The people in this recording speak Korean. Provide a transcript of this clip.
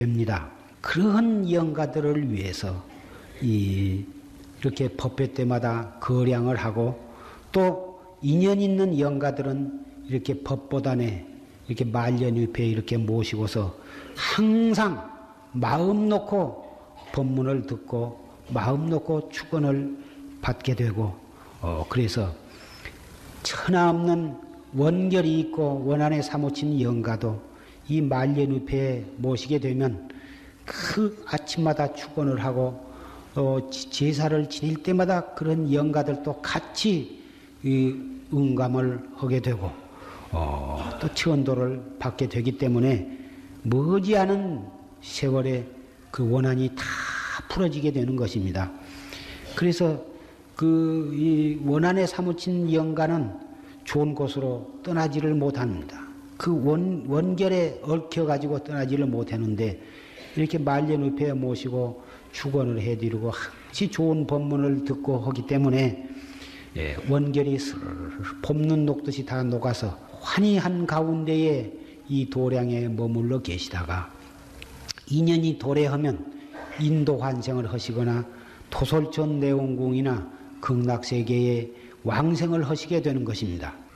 됩니다. 그러한 영가들을 위해서 이렇게 법회 때마다 거량을 하고, 또 인연 있는 영가들은 이렇게 법보단에 이렇게 말년위패에 이렇게 모시고서 항상 마음 놓고 법문을 듣고 마음 놓고 축원을 받게 되고, 그래서 천하없는 원결이 있고 원한에 사무친 영가도 이 말년위패에 모시게 되면 그 아침마다 축원을 하고 제사를 지낼 때마다 그런 영가들도 같이 응감을 하게 되고 또 천도를 받게 되기 때문에 머지않은 세월에 그 원한이 다 풀어지게 되는 것입니다. 그래서 이 원한에 사무친 영가는 좋은 곳으로 떠나지를 못합니다. 그 원결에 얽혀가지고 떠나지를 못하는데, 이렇게 말년위패에 모시고 축원을 해드리고 항시 좋은 법문을 듣고 하기 때문에 원결이 봄눈 녹듯이 다 녹아서 환희한 가운데에 이 도량에 머물러 계시다가 인연이 도래하면 인도 환생을 하시거나 토솔천 내원궁이나 극락세계에 왕생을 하시게 되는 것입니다.